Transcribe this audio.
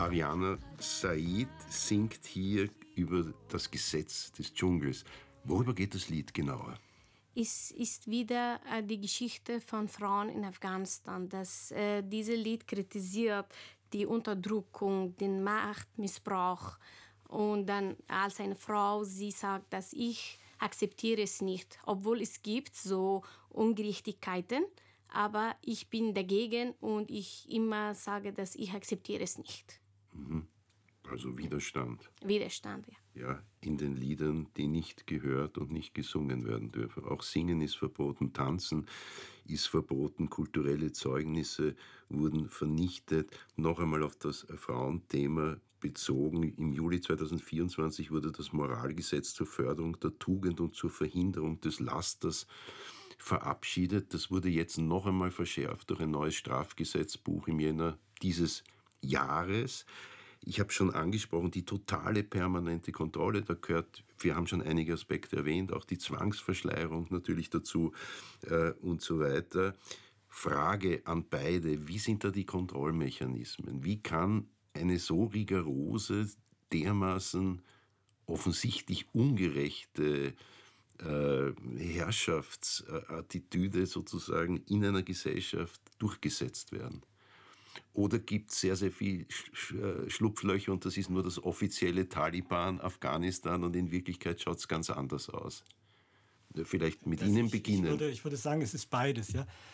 Ariana Said singt hier über das Gesetz des Dschungels. Worüber geht das Lied genauer? Es ist wieder die Geschichte von Frauen in Afghanistan, dass dieses Lied kritisiert die Unterdrückung, den Machtmissbrauch. Und dann als eine Frau, sie sagt, dass ich akzeptiere es nicht, obwohl es gibt so Ungerechtigkeiten, aber ich bin dagegen und ich immer sage, dass ich akzeptiere es nicht. Also Widerstand. Widerstand, ja. Ja, in den Liedern, die nicht gehört und nicht gesungen werden dürfen. Auch Singen ist verboten, Tanzen ist verboten, kulturelle Zeugnisse wurden vernichtet. Noch einmal auf das Frauenthema bezogen. Im Juli 2024 wurde das Moralgesetz zur Förderung der Tugend und zur Verhinderung des Lasters verabschiedet. Das wurde jetzt noch einmal verschärft durch ein neues Strafgesetzbuch im Jänner dieses Jahres. Ich habe schon angesprochen, die totale permanente Kontrolle, da gehört, wir haben schon einige Aspekte erwähnt, auch die Zwangsverschleierung natürlich dazu und so weiter. Frage an beide, wie sind da die Kontrollmechanismen? Wie kann eine so rigorose, dermaßen offensichtlich ungerechte Herrschaftsattitüde sozusagen in einer Gesellschaft durchgesetzt werden? Oder gibt es sehr, sehr viel Schlupflöcher und das ist nur das offizielle Taliban Afghanistan und in Wirklichkeit schaut es ganz anders aus? Vielleicht mit Ihnen beginnen. Ich würde sagen, es ist beides. Ja?